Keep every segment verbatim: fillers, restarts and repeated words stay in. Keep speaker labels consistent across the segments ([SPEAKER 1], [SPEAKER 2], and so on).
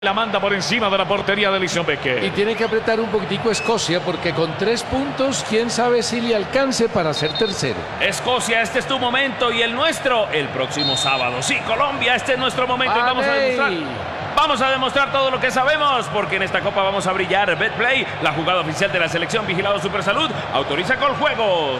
[SPEAKER 1] La manda por encima de la portería de Alisson Becker.
[SPEAKER 2] Y tiene que apretar un poquitico Escocia porque con tres puntos, quién sabe si le alcance para ser tercero.
[SPEAKER 3] Escocia, este es tu momento y el nuestro el próximo sábado. Sí, Colombia, este es nuestro momento y vamos a demostrar. Vamos a demostrar todo lo que sabemos, porque en esta copa vamos a brillar. Betplay, la jugada oficial de la selección vigilado Supersalud, autoriza Coljuegos.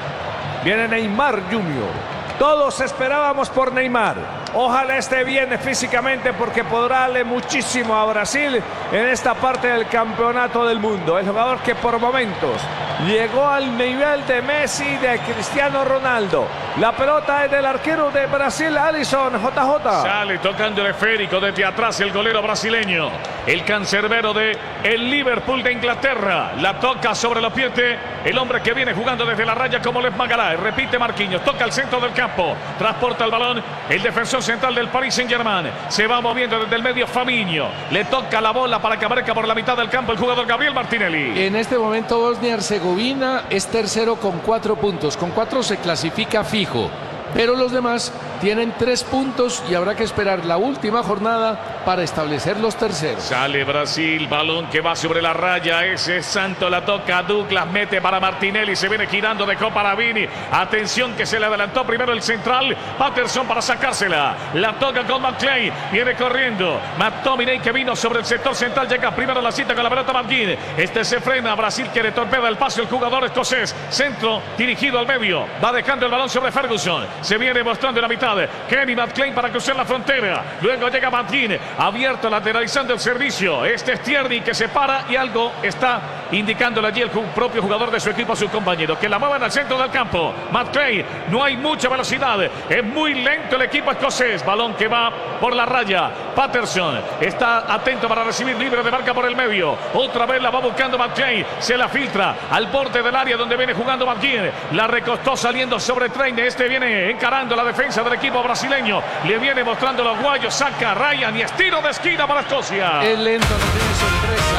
[SPEAKER 4] Viene Neymar junior Todos esperábamos por Neymar. Ojalá esté bien físicamente porque podrá darle muchísimo a Brasil en esta parte del campeonato del mundo. El jugador que por momentos llegó al nivel de Messi, de Cristiano Ronaldo. La pelota es del arquero de Brasil, Alisson, J J.
[SPEAKER 1] Sale tocando el esférico desde atrás el golero brasileño. El cancerbero de el Liverpool de Inglaterra. La toca sobre los pies de el hombre que viene jugando desde la raya como Les Magalá. Repite Marquinhos, toca el centro del campo. Transporta el balón el defensor central del Paris Saint-Germain. Se va moviendo desde el medio Fabinho. Le toca la bola para que aparezca por la mitad del campo el jugador Gabriel Martinelli.
[SPEAKER 2] En este momento Bosnia-Herzegovina es tercero con cuatro puntos. Con cuatro se clasifica fijo. Pero los demás tienen tres puntos y habrá que esperar la última jornada para establecer los terceros.
[SPEAKER 1] Sale Brasil, balón que va sobre la raya. Ese Santo la toca Douglas, mete para Martinelli, se viene girando de Copa Lavini. Atención que se le adelantó primero el central, Patterson para sacársela. La toca con McClay, viene corriendo. McTominay que vino sobre el sector central, llega primero a la cita con la pelota McGinn. Este se frena, Brasil quiere torpeda el paso el jugador escocés. Centro dirigido al medio, va dejando el balón sobre Ferguson. Se viene mostrando en la mitad Kenny McClain para cruzar la frontera. Luego llega McGinn, abierto, lateralizando el servicio. Este es Tierney que se para y algo está indicándole allí el propio jugador de su equipo a sus compañeros. Que la muevan al centro del campo. McClain, no hay mucha velocidad. Es muy lento el equipo escocés. Balón que va por la raya. Patterson está atento para recibir libre de marca por el medio. Otra vez la va buscando McClain. Se la filtra al borde del área donde viene jugando McGinn. La recostó saliendo sobre Traine. Este viene encarando la defensa del equipo brasileño. Le viene mostrando los guayos. Saca Ryan y estilo de esquina para Escocia.
[SPEAKER 2] El lento no tiene sorpresa.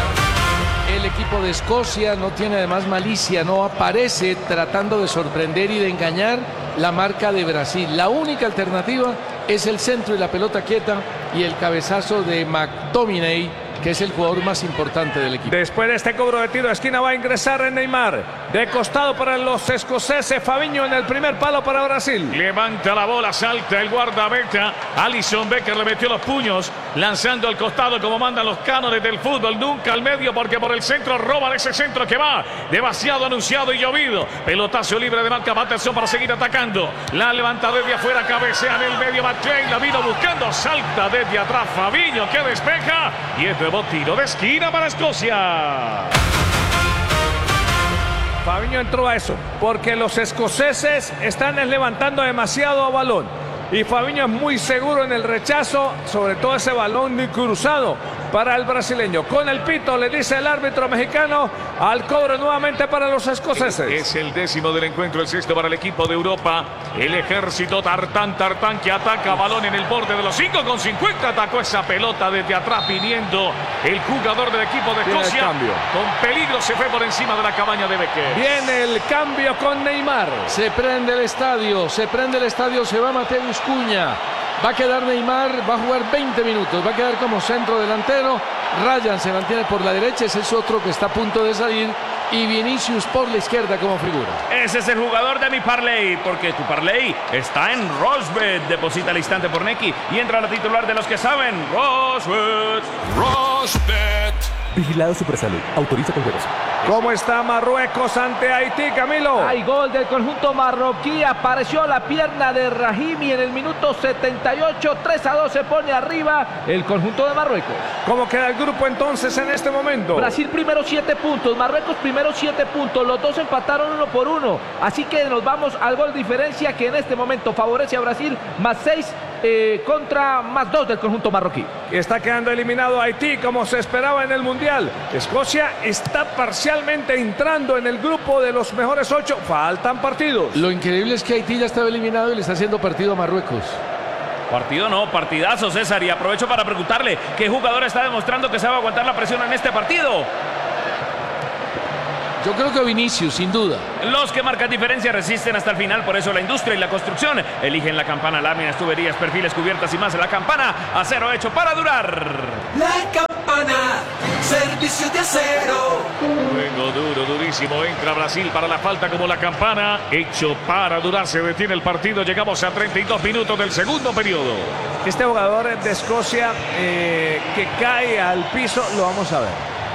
[SPEAKER 2] El equipo de Escocia no tiene además malicia. No aparece tratando de sorprender y de engañar la marca de Brasil. La única alternativa es el centro y la pelota quieta y el cabezazo de McTominay, que es el jugador más importante del equipo.
[SPEAKER 4] Después de este cobro de tiro de esquina va a ingresar en Neymar. De costado para los escoceses, Fabinho en el primer palo para Brasil.
[SPEAKER 1] Levanta la bola, salta el guardameta. Alisson Becker le metió los puños, lanzando al costado como mandan los cánones del fútbol. Nunca al medio porque por el centro roban ese centro que va demasiado anunciado y llovido. Pelotazo libre de marca Patterson para seguir atacando. La levanta desde afuera, cabecea en el medio McClain. La vino buscando, salta desde atrás Fabinho que despeja. Y es nuevo tiro de esquina para Escocia.
[SPEAKER 4] Fabinho entró a eso, porque los escoceses están levantando demasiado balón. Y Fabinho es muy seguro en el rechazo, sobre todo ese balón cruzado para el brasileño. Con el pito le dice el árbitro mexicano al cobro nuevamente para los escoceses.
[SPEAKER 1] Es el décimo del encuentro, el sexto para el equipo de Europa. El ejército Tartán, Tartán que ataca balón en el borde de los cinco con cincuenta. Atacó esa pelota desde atrás viniendo el jugador del equipo de Escocia. Con peligro se fue por encima de la cabaña de Becker.
[SPEAKER 4] Viene el cambio con Neymar.
[SPEAKER 2] Se prende el estadio, se prende el estadio, se va Mateus Cunha. Va a quedar Neymar, va a jugar veinte minutos, va a quedar como centro delantero. Ryan se mantiene por la derecha, ese es otro que está a punto de salir. Y Vinicius por la izquierda como figura.
[SPEAKER 3] Ese es el jugador de mi parlay, porque tu parlay está en Rosbet. Deposita al instante por Neki y entra a la titular de los que saben. Rosbet.
[SPEAKER 5] Rosbet. Vigilado Supersalud. Autoriza con juegos.
[SPEAKER 4] ¿Cómo está Marruecos ante Haití, Camilo?
[SPEAKER 6] Hay gol del conjunto marroquí. Apareció la pierna de Rahimi en el minuto setenta y ocho. tres a dos se pone arriba el conjunto de Marruecos.
[SPEAKER 4] ¿Cómo queda el grupo entonces en este momento?
[SPEAKER 6] Brasil primero siete puntos, Marruecos primero siete puntos. Los dos empataron uno por uno. Así que nos vamos al gol diferencia que en este momento favorece a Brasil. Más seis eh, contra más dos del conjunto marroquí.
[SPEAKER 4] Está quedando eliminado Haití como se esperaba en el Mundial. Escocia está parcialmente entrando en el grupo de los mejores ocho. Faltan partidos.
[SPEAKER 2] Lo increíble es que Haití ya estaba eliminado y le está haciendo partido a Marruecos.
[SPEAKER 3] Partido no, partidazo, César. Y aprovecho para preguntarle qué jugador está demostrando que sabe aguantar la presión en este partido.
[SPEAKER 2] Yo creo que Vinicius, sin duda.
[SPEAKER 3] Los que marcan diferencia resisten hasta el final, por eso la industria y la construcción eligen la campana, láminas, tuberías, perfiles, cubiertas y más. La campana, acero hecho para durar.
[SPEAKER 7] La campana, servicios de acero.
[SPEAKER 1] Juego duro, durísimo. Entra Brasil para la falta como la campana. Hecho para durar. Se detiene el partido. Llegamos a treinta y dos minutos del segundo periodo.
[SPEAKER 4] Este jugador de Escocia eh, que cae al piso, lo vamos a ver.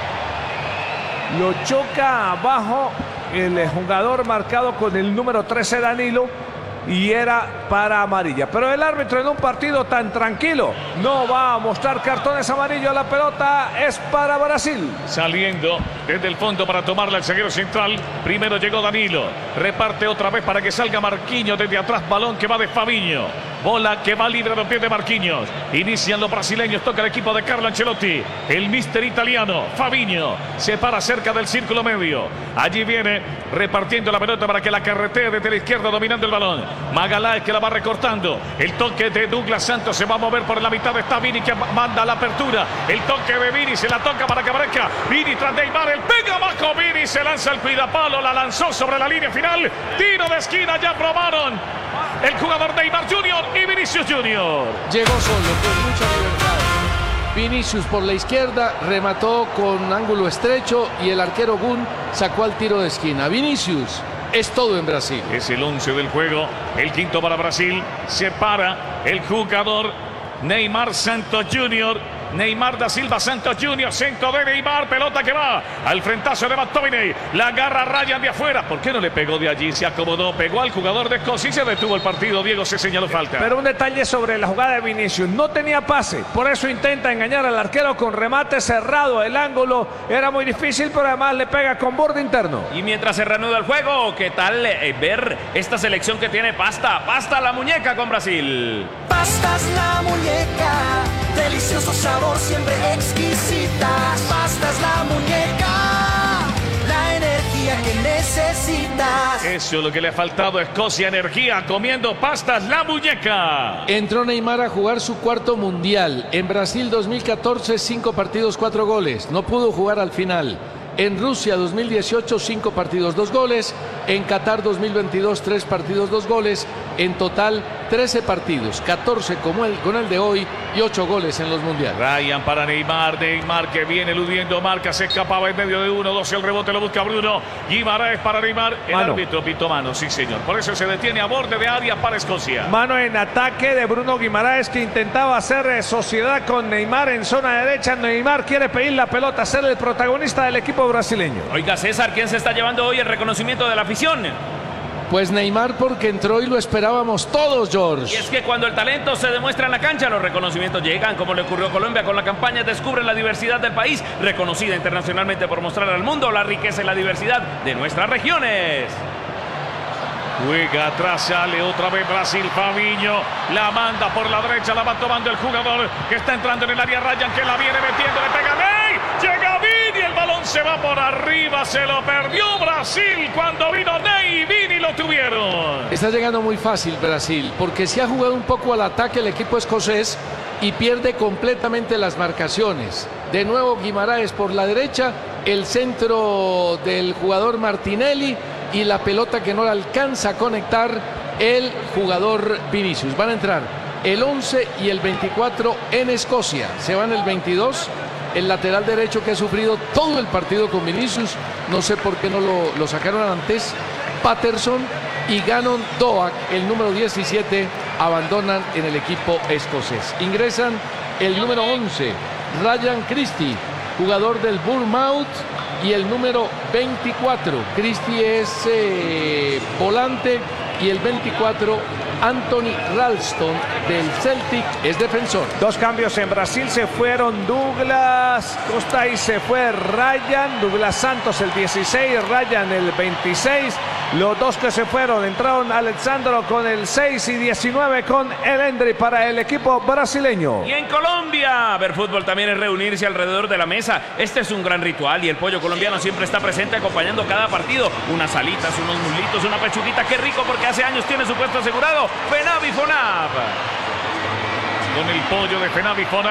[SPEAKER 4] Lo choca abajo el jugador marcado con el número trece, Danilo, y era para amarilla. Pero el árbitro, en un partido tan tranquilo, no va a mostrar cartones amarillos. La pelota es para Brasil.
[SPEAKER 1] Saliendo desde el fondo para tomarla el zaguero central. Primero llegó Danilo. Reparte otra vez para que salga Marquinhos desde atrás. Balón que va de Fabinho. Bola que va libre a los pies de Marquinhos. Inician los brasileños. Toca el equipo de Carlo Ancelotti. El mister italiano, Fabinho, se para cerca del círculo medio. Allí viene repartiendo la pelota para que la carretee desde la izquierda, dominando el balón. Magaláes que la va recortando. El toque de Douglas Santos se va a mover por la mitad. Está Vini que manda la apertura. El toque de Vini se la toca para que aparezca Vini tras Neymar. El pega abajo. Vini se lanza el cuidapalo. La lanzó sobre la línea final. Tiro de esquina. Ya probaron el jugador Neymar Junior y Vinicius Junior.
[SPEAKER 2] Llegó solo, con mucha libertad. Vinicius por la izquierda, remató con ángulo estrecho y el arquero Gun sacó al tiro de esquina. Vinicius es todo en Brasil.
[SPEAKER 1] Es el once del juego, el quinto para Brasil. Se para el jugador Neymar Santos Junior. Neymar da Silva Santos Junior, centro de Neymar, pelota que va al frentazo de McTominay, la agarra Ryan de afuera. ¿Por qué no le pegó de allí? Se acomodó, pegó al jugador de Escocia y se detuvo el partido. Diego, se señaló falta.
[SPEAKER 4] Pero un detalle sobre la jugada de Vinicius: no tenía pase, por eso intenta engañar al arquero con remate cerrado. El ángulo era muy difícil, pero además le pega con borde interno.
[SPEAKER 3] Y mientras se reanuda el juego, ¿qué tal eh, ver esta selección que tiene pasta? Pasta la muñeca con Brasil.
[SPEAKER 7] Pastas la muñeca, delicioso sabor, siempre exquisitas. Pastas la muñeca, la energía que necesitas.
[SPEAKER 1] Eso es lo que le ha faltado a Escocia, energía, comiendo pastas la muñeca.
[SPEAKER 2] Entró Neymar a jugar su cuarto mundial. En Brasil dos mil catorce, cinco partidos, cuatro goles. No pudo jugar al final. En Rusia dos mil dieciocho, cinco partidos, dos goles. En Qatar dos mil veintidós, tres partidos, dos goles. En total, trece partidos, catorce como el, con el de hoy y ocho goles en los mundiales.
[SPEAKER 1] Ryan para Neymar, Neymar que viene eludiendo marca, se escapaba en medio de uno, dos, el rebote lo busca Bruno. Guimaraes para Neymar, el
[SPEAKER 4] mano.
[SPEAKER 1] árbitro pitó mano, sí señor. Por eso se detiene a borde de área para Escocia.
[SPEAKER 4] Mano en ataque de Bruno Guimaraes, que intentaba hacer sociedad con Neymar en zona derecha. Neymar quiere pedir la pelota, ser el protagonista del equipo brasileño.
[SPEAKER 3] Oiga, César, ¿quién se está llevando hoy el reconocimiento de la afición?
[SPEAKER 2] Pues Neymar, porque entró y lo esperábamos todos, George.
[SPEAKER 3] Y es que cuando el talento se demuestra en la cancha, los reconocimientos llegan, como le ocurrió a Colombia con la campaña Descubre la diversidad del país, reconocida internacionalmente por mostrar al mundo la riqueza y la diversidad de nuestras regiones.
[SPEAKER 1] Juega atrás, sale otra vez Brasil. Fabinho la manda por la derecha, la va tomando el jugador que está entrando en el área. Ryan que la viene metiendo, le pega Ney, llega Vini, el balón se va por arriba, se lo perdió Brasil cuando vino Ney y Vini lo tuvieron.
[SPEAKER 2] Está llegando muy fácil Brasil, porque se ha jugado un poco al ataque el equipo escocés y pierde completamente las marcaciones. De nuevo Guimaraes por la derecha, el centro del jugador Martinelli y la pelota que no la alcanza a conectar el jugador Vinicius. Van a entrar el once y el veinticuatro en Escocia. Se van el veintidós, el lateral derecho que ha sufrido todo el partido con Vinicius. No sé por qué no lo, lo sacaron antes. Patterson y Gannon Doak, el número diecisiete, abandonan en el equipo escocés. Ingresan el número once, Ryan Christie, jugador del Bournemouth, y el número veinticuatro, Christie es eh, volante, y el veinticuatro, Anthony Ralston del Celtic, es defensor.
[SPEAKER 4] Dos cambios en Brasil, se fueron Douglas Costa y se fue Ryan. Douglas Santos el dieciséis, Ryan el veintiséis. Los dos que se fueron, entraron Alexandro con el seis y diecinueve con el Endri para el equipo brasileño.
[SPEAKER 3] Y en Colombia, ver fútbol también es reunirse alrededor de la mesa. Este es un gran ritual y el pollo colombiano siempre está presente acompañando cada partido. Unas alitas, unos muslitos, una pechuguita, qué rico, porque hace años tiene su puesto asegurado. FENAV y FONAV.
[SPEAKER 1] Con el pollo de FENAV y FONAV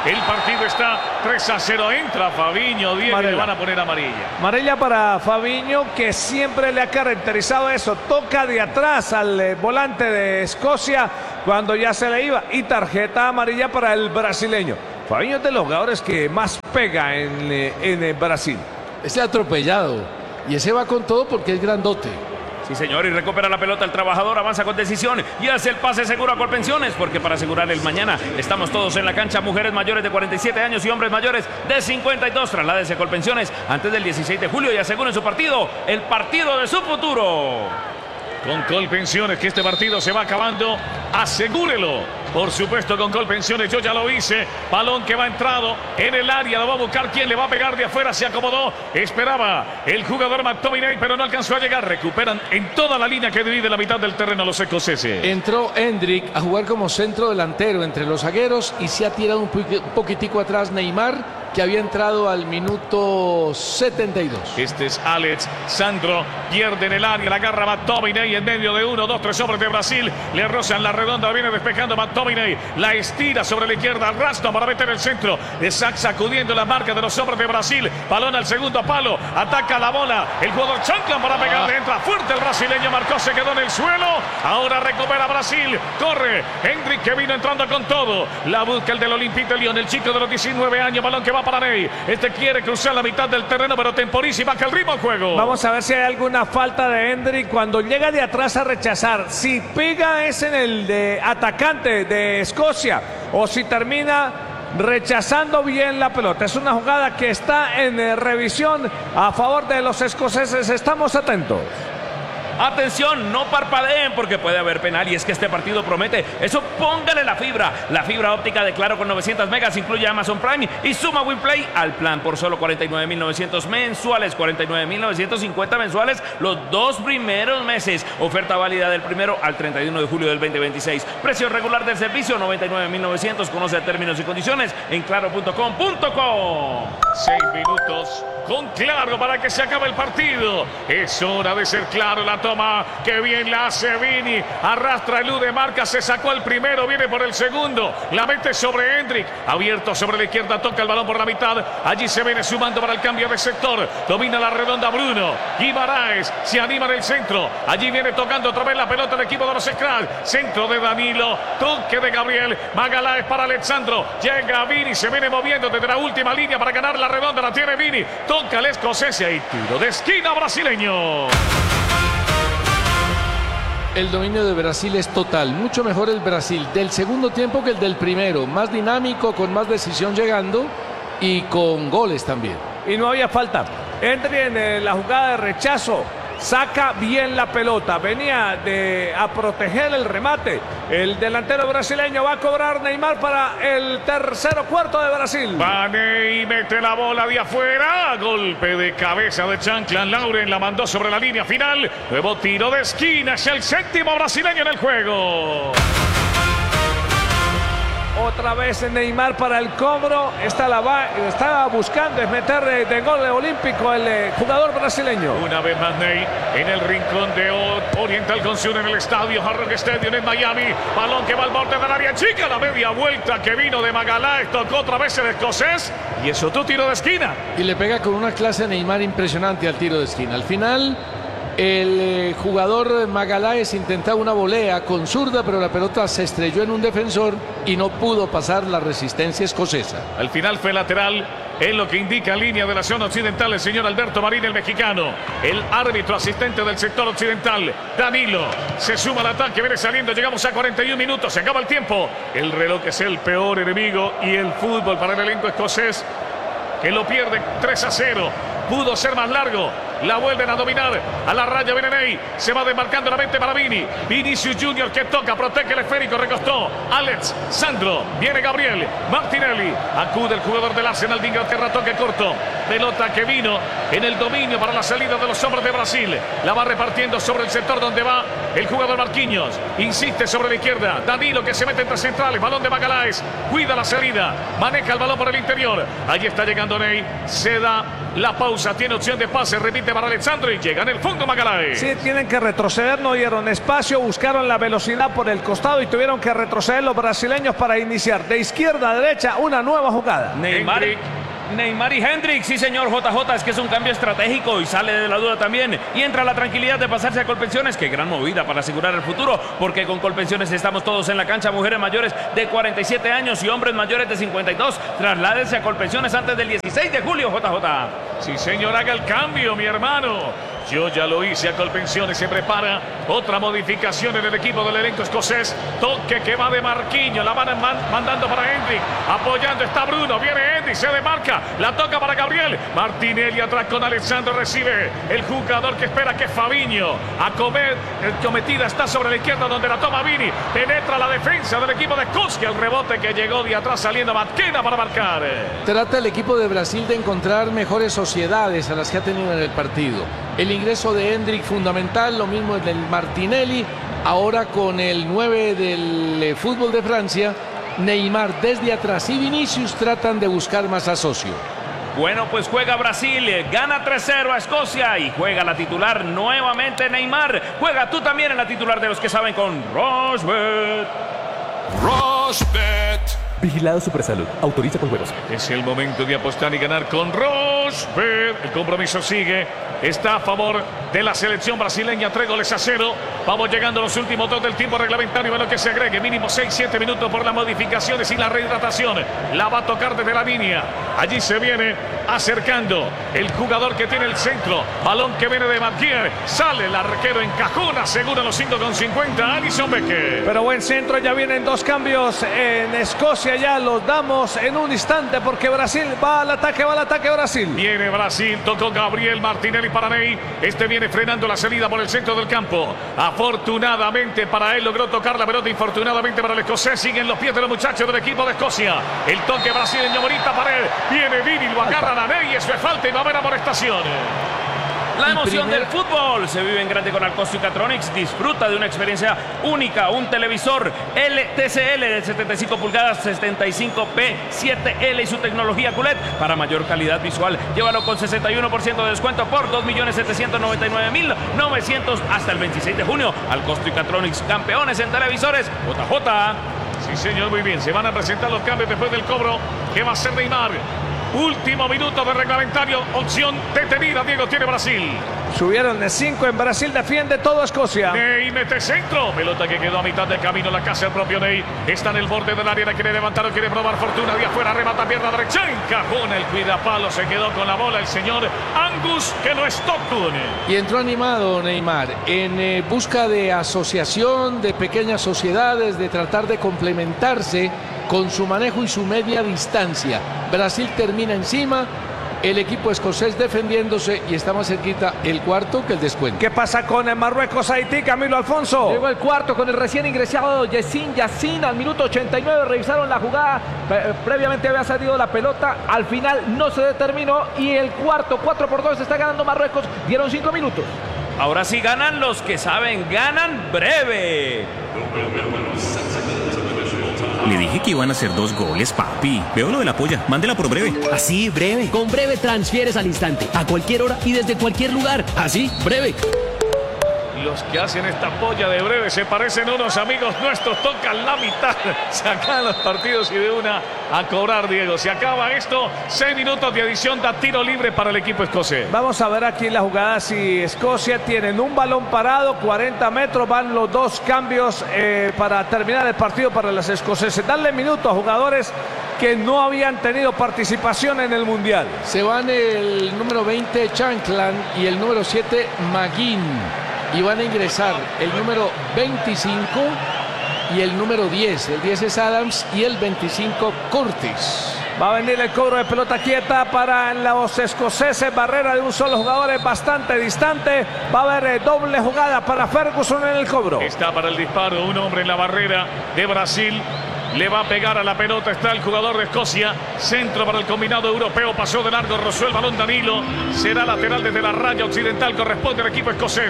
[SPEAKER 1] El partido está tres a cero. Entra Fabinho, Diego, y le van a poner amarilla.
[SPEAKER 4] Amarilla para Fabinho, que siempre le ha caracterizado eso. Toca de atrás al eh, volante de Escocia cuando ya se le iba. Y tarjeta amarilla para el brasileño. Fabinho es de los jugadores que más pega en, eh, en eh, Brasil.
[SPEAKER 2] Ese atropellado. Y ese va con todo porque es grandote.
[SPEAKER 3] Sí, señor, y recupera la pelota el trabajador, avanza con decisión y hace el pase seguro a Colpensiones, porque para asegurar el mañana estamos todos en la cancha, mujeres mayores de cuarenta y siete años y hombres mayores de cincuenta y dos. Trasládese a Colpensiones antes del dieciséis de julio y aseguren su partido, el partido de su futuro.
[SPEAKER 1] Con Colpensiones, que este partido se va acabando, asegúrelo. Por supuesto, con Colpensiones, yo ya lo hice. Balón que va entrado en el área, lo va a buscar. ¿Quién le va a pegar de afuera? Se acomodó. Esperaba el jugador McTominay, pero no alcanzó a llegar. Recuperan en toda la línea que divide la mitad del terreno los escoceses.
[SPEAKER 2] Entró Endrick a jugar como centro delantero entre los zagueros y se ha tirado un poquitico atrás Neymar, que había entrado al minuto setenta y dos.
[SPEAKER 1] Este es Alex Sandro, pierde en el área, la agarra McTominay en medio de uno, dos, tres hombres de Brasil, le rozan la redonda, viene despejando McTominay, la estira sobre la izquierda, Rastro para meter el centro, está sacudiendo la marca de los hombres de Brasil, balón al segundo palo, ataca la bola, el jugador Chanclan para pegarle, entra fuerte el brasileño, marcó, se quedó en el suelo, ahora recupera Brasil, corre, Endrick que vino entrando con todo, la busca el del Olympique de Lyon, el chico de los diecinueve años, balón que va para Ney. Este quiere cruzar la mitad del terreno, pero temporiza y baja el ritmo al juego.
[SPEAKER 4] Vamos a ver si hay alguna falta de Endrick cuando llega de atrás a rechazar. Si pega es en el de atacante de Escocia o si termina rechazando bien la pelota. Es una jugada que está en eh, revisión a favor de los escoceses. Estamos atentos.
[SPEAKER 3] Atención, no parpadeen porque puede haber penal y es que este partido promete. Eso, póngale la fibra. La fibra óptica de Claro con novecientos megas incluye Amazon Prime y suma WinPlay al plan por solo cuarenta y nueve mil novecientos mensuales, cuarenta y nueve mil novecientos cincuenta mensuales los dos primeros meses. Oferta válida del primero al treinta y uno de julio del veinte veintiséis. Precio regular del servicio noventa y nueve mil novecientos. Conoce términos y condiciones en claro punto com punto co.
[SPEAKER 1] Seis minutos con Claro para que se acabe el partido. Es hora de ser Claro. La toma, que bien la hace Vini. Arrastra el U de marca, se sacó el primero, viene por el segundo. La mete sobre Endrick. Abierto sobre la izquierda, toca el balón por la mitad. Allí se viene sumando para el cambio de sector. Domina la redonda Bruno. Guimaraes se anima en el centro. Allí viene tocando otra vez la pelota el equipo de los Scratch. Centro de Danilo. Toque de Gabriel. Magaláes para Alexandro. Llega Vini, se viene moviendo desde la última línea para ganar la redonda. La tiene Vini. Toca el escocés y tiro de esquina brasileño.
[SPEAKER 2] El dominio de Brasil es total, mucho mejor el Brasil del segundo tiempo que el del primero, más dinámico, con más decisión llegando y con goles también.
[SPEAKER 4] Y no había falta. Entre en eh, la jugada de rechazo, saca bien la pelota, venía de, a proteger el remate. El delantero brasileño va a cobrar Neymar para el tercero cuarto de Brasil.
[SPEAKER 1] Vane y mete la bola de afuera. Golpe de cabeza de Chanclan. Lauren la mandó sobre la línea final. Nuevo tiro de esquina. Es el séptimo brasileño en el juego.
[SPEAKER 4] Otra vez Neymar para el cobro. Esta la va, estaba buscando es meter de, de gol olímpico el eh, jugador brasileño.
[SPEAKER 1] Una vez más Ney en el rincón de Oriental Consul en el estadio Hard Rock Stadium en Miami. Balón que va al borde del área chica. La media vuelta que vino de Magaláes. Tocó otra vez el escocés. Y es otro tiro de esquina.
[SPEAKER 2] Y le pega con una clase de Neymar impresionante al tiro de esquina. Al final, el eh, jugador Magaláes intentaba una volea con zurda, pero la pelota se estrelló en un defensor y no pudo pasar la resistencia escocesa.
[SPEAKER 1] Al final fue lateral, en lo que indica línea de la zona occidental el señor Alberto Marín, el mexicano. El árbitro asistente del sector occidental, Danilo, se suma al ataque, viene saliendo, llegamos a cuarenta y un minutos, se acaba el tiempo. El reloj es el peor enemigo y el fútbol para el elenco escocés, que lo pierde tres a cero. Pudo ser más largo. La vuelven a dominar. A la raya viene Ney. Se va desmarcando la mente para Vini. Vinicius Junior que toca. Protege el esférico. Recostó. Alex Sandro. Viene Gabriel. Martinelli. Acude el jugador del Arsenal de Inglaterra. Toque corto. Pelota que vino en el dominio para la salida de los hombres de Brasil. La va repartiendo sobre el sector donde va el jugador Marquinhos. Insiste sobre la izquierda. Danilo que se mete entre centrales. Balón de Magaláes. Cuida la salida. Maneja el balón por el interior. Allí está llegando Ney. Se da la pausa. Tiene opción de pase. Repite mete para Alexandro y llega en el fondo Magalhães.
[SPEAKER 4] Sí, tienen que retroceder, no dieron espacio, buscaron la velocidad por el costado y tuvieron que retroceder los brasileños para iniciar de izquierda a derecha una nueva jugada.
[SPEAKER 3] Neymar.
[SPEAKER 1] Hendrick.
[SPEAKER 3] Neymar y Hendrick, sí señor J J, es que es un cambio estratégico y sale de la duda también. Y entra la tranquilidad de pasarse a Colpensiones, qué gran movida para asegurar el futuro, porque con Colpensiones estamos todos en la cancha, mujeres mayores de cuarenta y siete años y hombres mayores de cincuenta y dos. Trasládense a Colpensiones antes del dieciséis de julio, J J.
[SPEAKER 1] Sí señor, haga el cambio, mi hermano. Yo ya lo hice, a Colpensiones se prepara otra modificación en el equipo del elenco escocés. Toque que va de Marquinhos, la van man mandando para Hendrick, apoyando está Bruno, viene Hendrick, se demarca, la toca para Gabriel. Martinelli atrás con Alexandro, recibe el jugador que espera, que es Fabinho. A comer, el cometida está sobre la izquierda donde la toma Vini, penetra la defensa del equipo de Escocia, el rebote que llegó de atrás saliendo Maquena para marcar.
[SPEAKER 2] Trata el equipo de Brasil de encontrar mejores sociedades a las que ha tenido en el partido. El ingreso de Hendrick fundamental, lo mismo el del Martinelli, ahora con el nueve del eh, fútbol de Francia, Neymar desde atrás y Vinicius tratan de buscar más asocio.
[SPEAKER 3] Bueno, pues juega Brasil, gana tres cero a Escocia y juega la titular nuevamente Neymar. Juega tú también en la titular de los que saben con Rosbet.
[SPEAKER 1] Rosbet.
[SPEAKER 5] Vigilado Supersalud. Autoriza con juegos.
[SPEAKER 1] Es el momento de apostar y ganar con Rosbet. El compromiso sigue. Está a favor de la selección brasileña. Tres goles a cero. Vamos llegando a los últimos dos del tiempo reglamentario. En lo que se agregue mínimo seis siete minutos por las modificaciones y la rehidratación. La va a tocar desde la línea. Allí se viene acercando el jugador que tiene el centro. Balón que viene de Mathieu. Sale el arquero, encajona. Seguro los cinco con cincuenta. Alisson Becker.
[SPEAKER 4] Pero buen centro, ya vienen dos cambios en Escocia. Ya los damos en un instante porque Brasil va al ataque, va al ataque Brasil.
[SPEAKER 1] Viene Brasil, tocó Gabriel Martinelli para Ney. Este viene frenando la salida por el centro del campo. Afortunadamente para él logró tocar la pelota. Infortunadamente para el escocés. Siguen los pies de los muchachos del equipo de Escocia. El toque brasileño, bonita pared. Viene Vini, lo agarran a Ney. Eso es falta y va a haber amonestación.
[SPEAKER 3] La emoción del fútbol se vive en grande con Alcosto y Catronics. Disfruta de una experiencia única. Un televisor L T C L de setenta y cinco pulgadas, setenta y cinco p siete L y su tecnología Q L E D para mayor calidad visual. Llévalo con sesenta y uno por ciento de descuento por dos millones setecientos noventa y nueve mil novecientos hasta el veintiséis de junio. Alcosto y Catronics, campeones en televisores. J J.
[SPEAKER 1] Sí, señor, muy bien. Se van a presentar los cambios después del cobro. ¿Qué va a hacer Neymar? Último minuto de reglamentario. Opción detenida, Diego, tiene Brasil.
[SPEAKER 4] Subieron de cinco en Brasil, defiende todo Escocia.
[SPEAKER 1] Ney mete centro. Pelota que quedó a mitad de camino. La casa del propio Ney. Está en el borde del área. La quiere levantar o quiere probar fortuna. De afuera, remata pierna derecha. Encajona el cuidapalo. Se quedó con la bola el señor Angus, que no es Stockton.
[SPEAKER 2] Y entró animado Neymar en eh, busca de asociación, de pequeñas sociedades, de tratar de complementarse con su manejo y su media distancia. Brasil termina encima, el equipo escocés defendiéndose y está más cerquita el cuarto que el descuento.
[SPEAKER 4] ¿Qué pasa con el Marruecos Haití, Camilo Alfonso?
[SPEAKER 6] Llegó el cuarto con el recién ingresado Yacine Yacine al minuto ochenta y nueve. Revisaron la jugada, Pre previamente había salido la pelota, al final no se determinó y el cuarto, cuatro por dos, está ganando Marruecos. Dieron cinco minutos.
[SPEAKER 3] Ahora sí ganan los que saben, ganan breve.
[SPEAKER 8] Le dije que iban a hacer dos goles, papi. Veo lo de la polla. Mándela por breve.
[SPEAKER 9] Así, breve. Con breve transfieres al instante, a cualquier hora y desde cualquier lugar. Así, breve.
[SPEAKER 1] Los que hacen esta polla de breve se parecen a unos amigos nuestros. Tocan la mitad. Se acaban los partidos y de una a cobrar, Diego. Se acaba esto. Seis minutos de adición. Da tiro libre para el equipo escocés.
[SPEAKER 4] Vamos a ver aquí la jugada. Si Escocia tienen un balón parado, cuarenta metros, van los dos cambios eh, para terminar el partido para los escoceses. Darle minutos a jugadores que no habían tenido participación en el Mundial.
[SPEAKER 2] Se van el número veinte Chanclan y el número siete Maguín. Y van a ingresar el número veinticinco y el número diez. El diez es Adams y el veinticinco Curtis.
[SPEAKER 4] Va a venir el cobro de pelota quieta para los escoceses. Barrera de un solo jugador es bastante distante. Va a haber eh, doble jugada para Ferguson en el cobro.
[SPEAKER 1] Está para el disparo un hombre en la barrera de Brasil. Le va a pegar a la pelota, está el jugador de Escocia. Centro para el combinado europeo, pasó de largo, rozó el balón Danilo. Será lateral desde la raya occidental, corresponde al equipo escocés.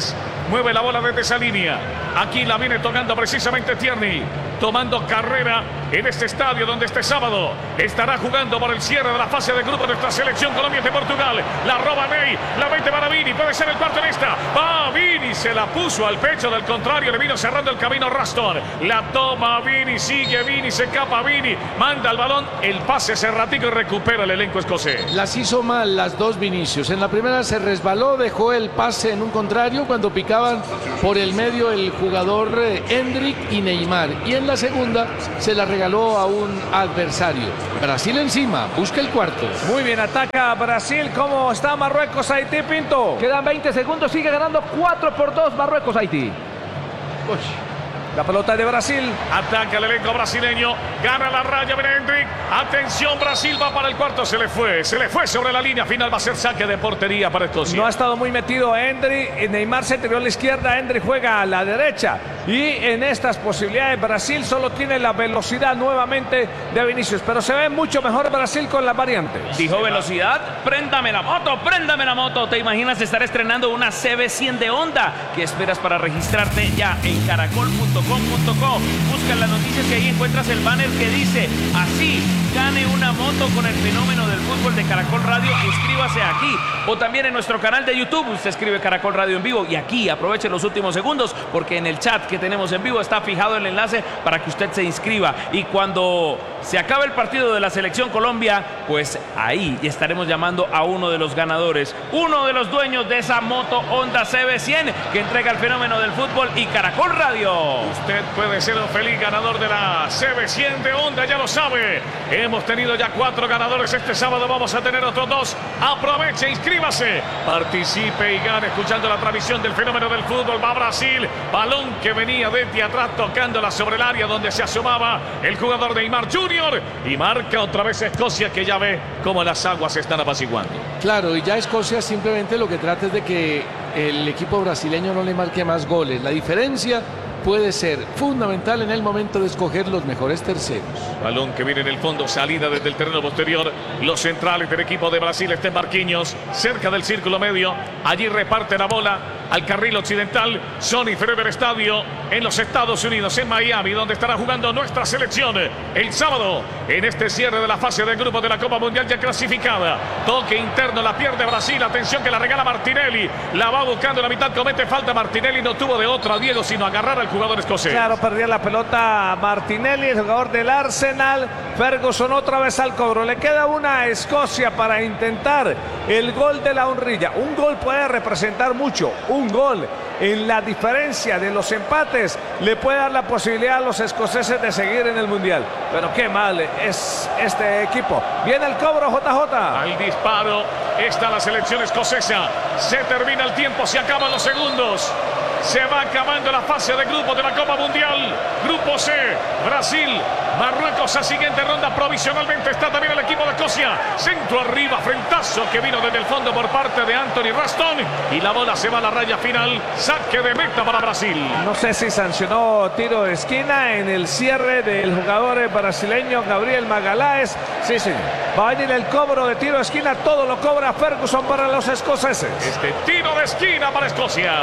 [SPEAKER 1] mueve la bola desde esa línea. Aquí la viene tocando precisamente Tierney, tomando carrera en este estadio donde este sábado estará jugando por el cierre de la fase de grupo de nuestra selección Colombia de Portugal. La roba Ney, la mete para Vini, puede ser el cuarto en esta. Va Vini, se la puso al pecho, del contrario le vino cerrando el camino Rashton. La toma Vini, sigue Vini, se escapa Vini, manda el balón, el pase cerratico y recupera el elenco escocés.
[SPEAKER 2] Las hizo mal las dos Vinicius. En la primera se resbaló, dejó el pase en un contrario cuando picaban por el medio el jugador eh, Endrick y Neymar. Y en la segunda se la regaló a un adversario. Brasil encima, busca el cuarto.
[SPEAKER 4] Muy bien, ataca Brasil. ¿Cómo está Marruecos, Haití, Pinto?
[SPEAKER 6] Quedan veinte segundos, sigue ganando cuatro por dos Marruecos, Haití.
[SPEAKER 4] Uy. La pelota de Brasil.
[SPEAKER 1] Ataca el elenco brasileño. Gana la raya, viene Endrick. Atención, Brasil va para el cuarto. Se le fue, se le fue sobre la línea final. Va a ser saque de portería para Escocia.
[SPEAKER 4] No ha estado muy metido Endrick. Neymar se tiró a la izquierda. Endrick juega a la derecha. Y en estas posibilidades Brasil solo tiene la velocidad nuevamente de Vinicius. Pero se ve mucho mejor Brasil con las variantes.
[SPEAKER 3] Dijo velocidad, préndame la moto, préndame la moto. ¿Te imaginas estar estrenando una C B cien de Honda? ¿Qué esperas para registrarte ya en caracol punto com punto co? Busca las noticias y ahí encuentras el banner que dice así: gane una moto con el fenómeno del fútbol de Caracol Radio. Inscríbase aquí. O también en nuestro canal de YouTube. Usted escribe Caracol Radio en vivo y aquí aproveche los últimos segundos porque en el chat que tenemos en vivo está fijado el enlace para que usted se inscriba. Y cuando se acabe el partido de la selección Colombia, pues ahí estaremos llamando a uno de los ganadores, uno de los dueños de esa moto Honda C B cien que entrega el fenómeno del fútbol y Caracol Radio.
[SPEAKER 1] Usted puede ser un feliz ganador de la C B cien de Honda, ya lo sabe. Hemos tenido ya cuatro ganadores. Este sábado vamos a tener otros dos. Aproveche, inscríbase, participe y gane escuchando la transmisión del fenómeno del fútbol. Va Brasil, balón que venía desde atrás tocándola sobre el área donde se asomaba el jugador Neymar junior y marca otra vez Escocia, que ya ve cómo las aguas se están apaciguando.
[SPEAKER 2] Claro, y ya Escocia simplemente lo que trata es de que el equipo brasileño no le marque más goles. La diferencia puede ser fundamental en el momento de escoger los mejores terceros.
[SPEAKER 1] Balón que viene en el fondo, salida desde el terreno posterior. Los centrales del equipo de Brasil están Marquinhos, cerca del círculo medio. Allí reparte la bola al carril occidental. Sony Forever Estadio en los Estados Unidos, en Miami, donde estará jugando nuestra selección el sábado en este cierre de la fase de grupo de la Copa Mundial ya clasificada. Toque interno, la pierde Brasil. Atención que la regala Martinelli. La va buscando en la mitad, comete falta Martinelli. No tuvo de otra, Diego, sino agarrar al jugador escocés.
[SPEAKER 4] Claro, perdía la pelota Martinelli, el jugador del Arsenal. Ferguson otra vez al cobro. Le queda una a Escocia para intentar el gol de la honrilla. Un gol puede representar mucho. Un gol en la diferencia de los empates le puede dar la posibilidad a los escoceses de seguir en el Mundial. Pero qué mal es este equipo. Viene el cobro, J J.
[SPEAKER 1] Al disparo está la selección escocesa. Se termina el tiempo, se acaban los segundos. Se va acabando la fase de grupos de la Copa Mundial. Grupo C, Brasil, Marruecos a siguiente ronda. Provisionalmente está también el equipo de Escocia. Centro arriba, frentazo que vino desde el fondo por parte de Anthony Rashton. Y la bola se va a la raya final. Saque de meta para Brasil.
[SPEAKER 4] No sé si sancionó tiro de esquina en el cierre del jugador brasileño Gabriel Magalhães. Sí, sí. Va a venir el cobro de tiro de esquina. Todo lo cobra Ferguson para los escoceses.
[SPEAKER 1] Este tiro de esquina para Escocia.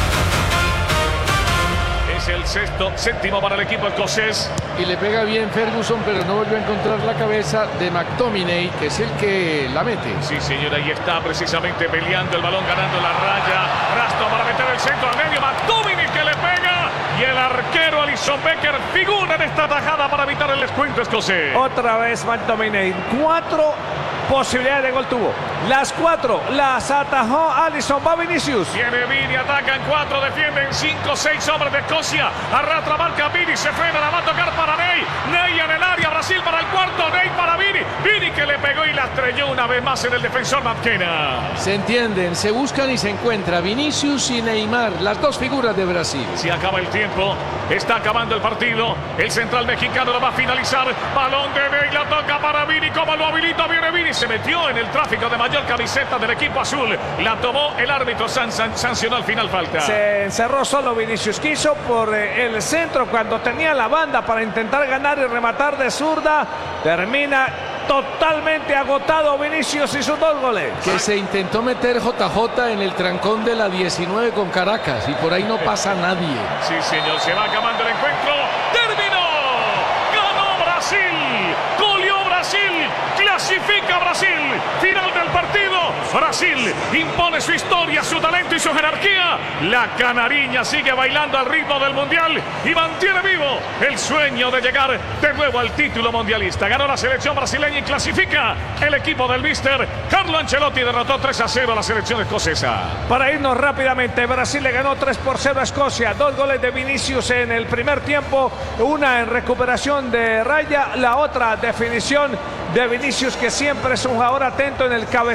[SPEAKER 1] Es el sexto, séptimo para el equipo escocés.
[SPEAKER 2] Y le pega bien Ferguson, pero no volvió a encontrar la cabeza de McTominay, que es el que la mete.
[SPEAKER 1] Sí, señora, ahí está precisamente peleando el balón, ganando la raya. Rashton para meter el centro al medio. McTominay que le pega. Y el arquero Alisson Becker figura en esta tajada para evitar el descuento escocés.
[SPEAKER 4] Otra vez McTominay. Cuatro posibilidades de gol tuvo. Las cuatro las atajó Alisson. Va Vinicius.
[SPEAKER 1] Viene Vini, atacan cuatro, defienden cinco, seis hombres de Escocia. Arrastra, marca Vini, se frena, la va a tocar para Ney. Ney en el área, Brasil para el cuarto, Ney para Vini. Vini que le pegó y la estrelló una vez más en el defensor McKenna.
[SPEAKER 2] Se entienden, se buscan y se encuentra Vinicius y Neymar, las dos figuras de Brasil.
[SPEAKER 1] Se acaba el tiempo, está acabando el partido. El central mexicano lo va a finalizar. Balón de Ney, la toca para Vini. Como lo habilita, viene Vini. Se metió en el tráfico de mayor camiseta del equipo azul. La tomó el árbitro, san, san, sancionó al final falta.
[SPEAKER 4] Se encerró solo Vinicius. Quiso por eh, el centro cuando tenía la banda para intentar ganar y rematar de zurda. Termina totalmente agotado Vinicius y sus dos goles.
[SPEAKER 2] Que se intentó meter J J en el trancón de la diecinueve con Caracas y por ahí no pasa nadie.
[SPEAKER 1] Sí, señor, se va acabando el encuentro. ¡Terminó! ¡Ganó Brasil! ¡Goleó Brasil! ¡Clasifica Brasil! Final del partido. Brasil impone su historia, su talento y su jerarquía. La canariña sigue bailando al ritmo del mundial y mantiene vivo el sueño de llegar de nuevo al título mundialista. Ganó la selección brasileña y clasifica el equipo del míster Carlo Ancelotti. Derrotó tres a cero a la selección escocesa.
[SPEAKER 4] Para irnos rápidamente, Brasil le ganó tres por cero a Escocia. Dos goles de Vinicius en el primer tiempo, una en recuperación de raya, la otra definición de Vinicius, que siempre es un jugador atento en el cabezazo.